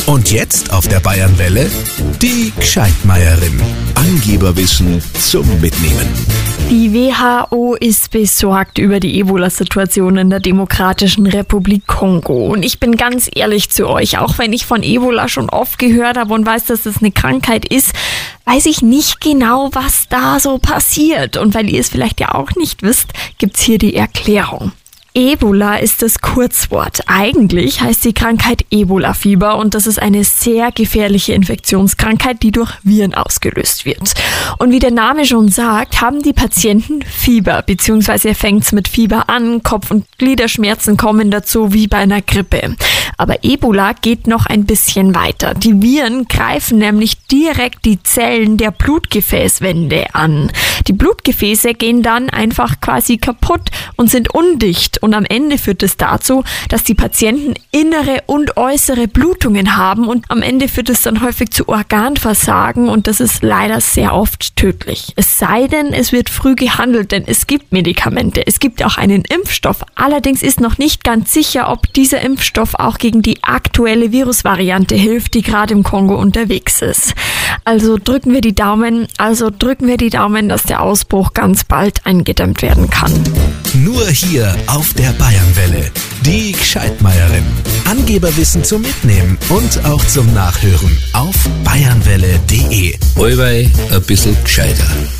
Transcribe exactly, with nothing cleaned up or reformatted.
Und jetzt auf der Bayernwelle die Gscheidmeierin. Angeberwissen zum Mitnehmen. Die W H O ist besorgt über die Ebola-Situation in der Demokratischen Republik Kongo. Und ich bin ganz ehrlich zu euch, auch wenn ich von Ebola schon oft gehört habe und weiß, dass es eine Krankheit ist, weiß ich nicht genau, was da so passiert. Und weil ihr es vielleicht ja auch nicht wisst, gibt's hier die Erklärung. Ebola ist das Kurzwort. Eigentlich heißt die Krankheit Ebola-Fieber und das ist eine sehr gefährliche Infektionskrankheit, die durch Viren ausgelöst wird. Und wie der Name schon sagt, haben die Patienten Fieber, beziehungsweise fängt es mit Fieber an, Kopf- und Gliederschmerzen kommen dazu wie bei einer Grippe. Aber Ebola geht noch ein bisschen weiter. Die Viren greifen nämlich direkt die Zellen der Blutgefäßwände an. Die Blutgefäße gehen dann einfach quasi kaputt und sind undicht. Und am Ende führt es dazu, dass die Patienten innere und äußere Blutungen haben und am Ende führt es dann häufig zu Organversagen und das ist leider sehr oft tödlich. Es sei denn, es wird früh gehandelt, denn es gibt Medikamente, es gibt auch einen Impfstoff. Allerdings ist noch nicht ganz sicher, ob dieser Impfstoff auch gegen die aktuelle Virusvariante hilft, die gerade im Kongo unterwegs ist. Also drücken wir die Daumen, also drücken wir die Daumen, dass der Ausbruch ganz bald eingedämmt werden kann. Nur hier auf der Bayernwelle. Die Gscheidmeierin. Angeberwissen zum Mitnehmen und auch zum Nachhören auf bayernwelle punkt de. Allweil ein bisschen gescheiter.